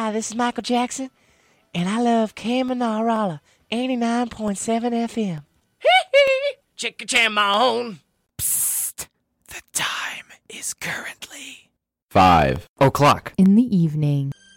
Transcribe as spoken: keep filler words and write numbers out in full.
Hi, this is Michael Jackson, and I love Kamanarala, eighty-nine point seven F M. Chicka-cham-on. Psst. The time is currently Five o'clock in the evening.